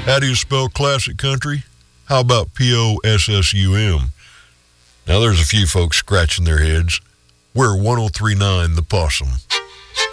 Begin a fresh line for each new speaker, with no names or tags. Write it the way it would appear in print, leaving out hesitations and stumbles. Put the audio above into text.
How do you spell classic country? How about Possum? Now there's a few folks scratching their heads. We're 1039 The Possum.